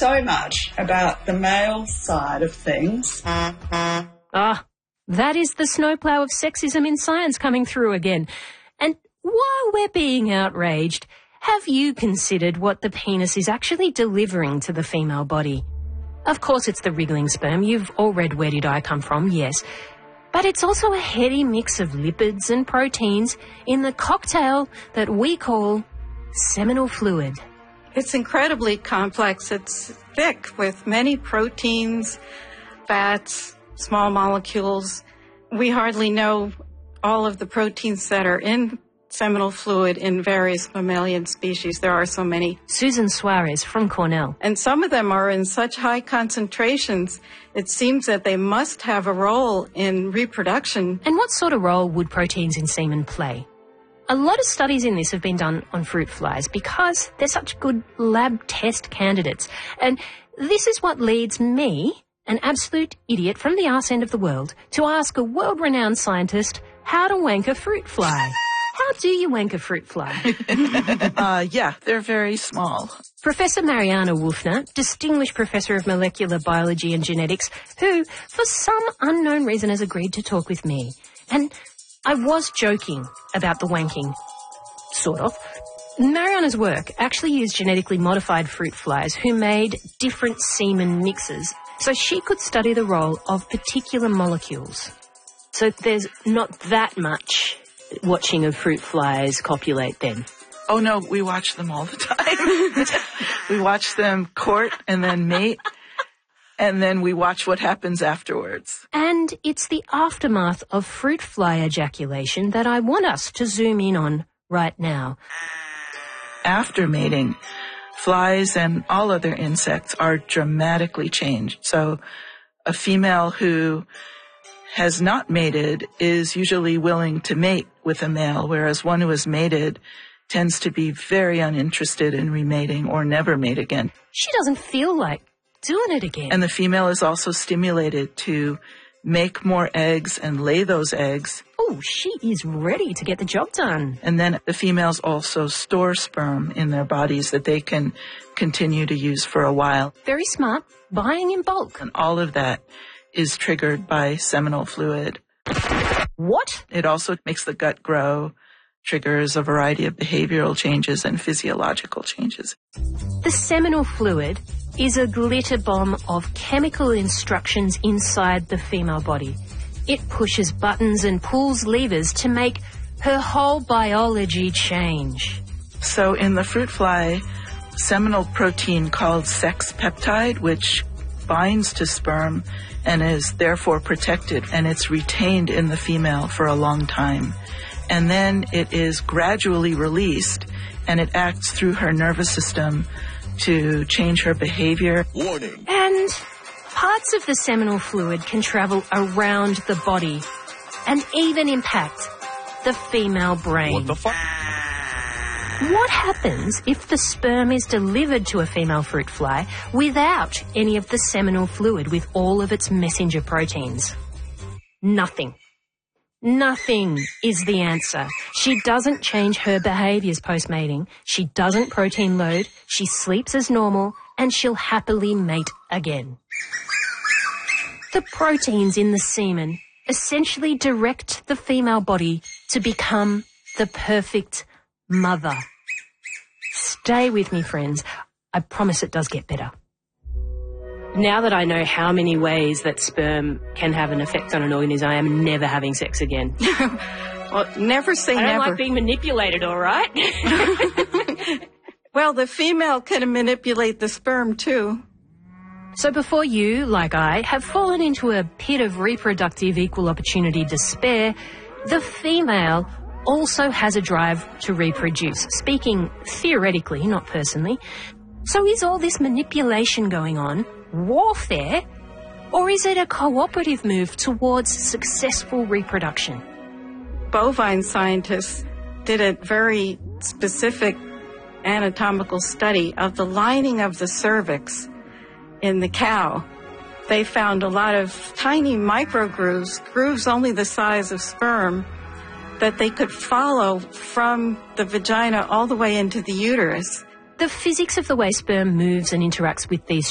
so much about the male side of things. Ah, that is the snowplow of sexism in science coming through again. And while we're being outraged, have you considered what the penis is actually delivering to the female body? Of course it's the wriggling sperm. You've all read Where Did I Come From, yes. But it's also a heady mix of lipids and proteins in the cocktail that we call seminal fluid. It's incredibly complex. It's thick with many proteins, fats, small molecules. We hardly know all of the proteins that are in seminal fluid in various mammalian species. There are so many. Susan Suarez from Cornell. And some of them are in such high concentrations, it seems that they must have a role in reproduction. And what sort of role would proteins in semen play? A lot of studies in this have been done on fruit flies because they're such good lab test candidates. And this is what leads me, an absolute idiot from the arse end of the world, to ask a world-renowned scientist how to wank a fruit fly. How do you wank a fruit fly? Yeah, they're very small. Professor Mariana Wolfner, Distinguished Professor of Molecular Biology and Genetics, who, for some unknown reason, has agreed to talk with me. And I was joking about the wanking. Sort of. Mariana's work actually used genetically modified fruit flies who made different semen mixes so she could study the role of particular molecules. So there's not that much watching of fruit flies copulate then. Oh, no, we watch them all the time. We watch them court and then mate, and then we watch what happens afterwards. And it's the aftermath of fruit fly ejaculation that I want us to zoom in on right now. After mating, flies and all other insects are dramatically changed. So a female who has not mated is usually willing to mate with a male, whereas one who has mated tends to be very uninterested in remating or never mate again. She doesn't feel like doing it again. And the female is also stimulated to make more eggs and lay those eggs. Oh, she is ready to get the job done. And then the females also store sperm in their bodies that they can continue to use for a while. Very smart. Buying in bulk. And all of that is triggered by seminal fluid. What? It also makes the gut grow, triggers a variety of behavioral changes and physiological changes. The seminal fluid is a glitter bomb of chemical instructions inside the female body. It pushes buttons and pulls levers to make her whole biology change. So in the fruit fly, seminal protein called sex peptide, which binds to sperm and is therefore protected, and it's retained in the female for a long time. And then it is gradually released, and it acts through her nervous system to change her behavior. Warning. And parts of the seminal fluid can travel around the body and even impact the female brain. What the fuck? What happens if the sperm is delivered to a female fruit fly without any of the seminal fluid with all of its messenger proteins? Nothing. Nothing is the answer. She doesn't change her behaviours post-mating. She doesn't protein load. She sleeps as normal, and she'll happily mate again. The proteins in the semen essentially direct the female body to become the perfect mother. Stay with me, friends. I promise it does get better. Now that I know how many ways that sperm can have an effect on an organism, I am never having sex again. Well, never say never. I don't like being manipulated, all right? Well, the female can manipulate the sperm too. So before you, like I, have fallen into a pit of reproductive equal opportunity despair, the female also has a drive to reproduce, speaking theoretically, not personally. So is all this manipulation going on warfare, or is it a cooperative move towards successful reproduction? Bovine scientists did a very specific anatomical study of the lining of the cervix in the cow. They found a lot of tiny microgrooves, grooves only the size of sperm, that they could follow from the vagina all the way into the uterus. The physics of the way sperm moves and interacts with these